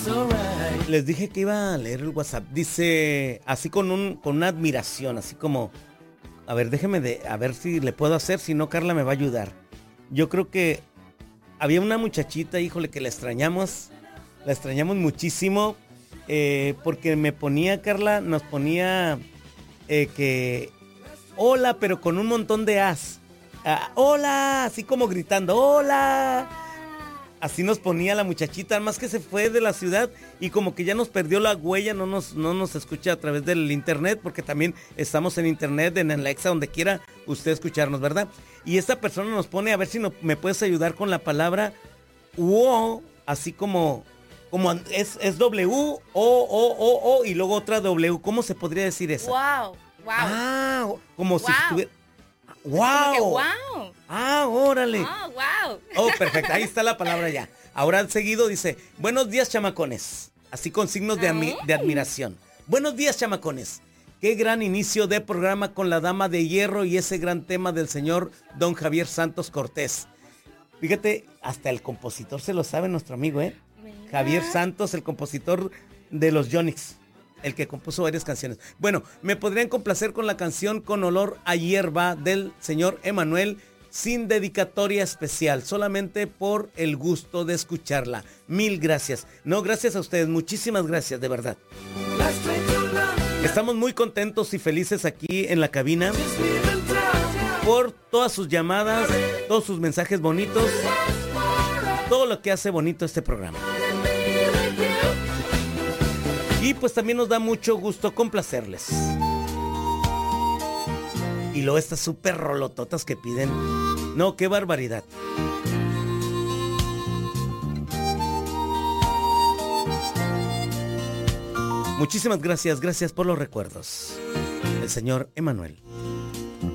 Les dije que iba a leer el WhatsApp. Dice, así con una admiración, así como, a ver, a ver si le puedo hacer, si no Carla me va a ayudar. Yo creo que había una muchachita, híjole, que la extrañamos muchísimo, porque Carla nos ponía que, hola, pero con un montón de as. Hola, así como gritando, hola. Así nos ponía la muchachita, más que se fue de la ciudad y como que ya nos perdió la huella, no nos escucha a través del internet, porque también estamos en internet, en Alexa, donde quiera usted escucharnos, ¿verdad? Y esta persona nos pone, a ver si me puedes ayudar con la palabra wow, así como es W, O, y luego otra W. ¿Cómo se podría decir esa? Wow, wow. Ah, como si Wow. estuviera... Como que ¡Wow! wow. Ah, órale. Oh, wow. Oh, perfecto, ahí está la palabra ya. Ahora seguido dice, buenos días, chamacones. Así con signos de admiración. Buenos días, chamacones. Qué gran inicio de programa con la Dama de Hierro y ese gran tema del señor Don Javier Santos Cortés. Fíjate, hasta el compositor se lo sabe nuestro amigo, ¿eh? Mira. Javier Santos, el compositor de los Yonix, el que compuso varias canciones. Bueno, me podrían complacer con la canción Con olor a hierba del señor Emanuel, sin dedicatoria especial, solamente por el gusto de escucharla. Mil gracias. No, gracias a ustedes, muchísimas gracias, de verdad. Estamos muy contentos y felices aquí en la cabina por todas sus llamadas, todos sus mensajes bonitos, todo lo que hace bonito este programa. Y pues también nos da mucho gusto complacerles. Y luego estas súper rolototas que piden. No, qué barbaridad. Muchísimas gracias por los recuerdos. El señor Emanuel.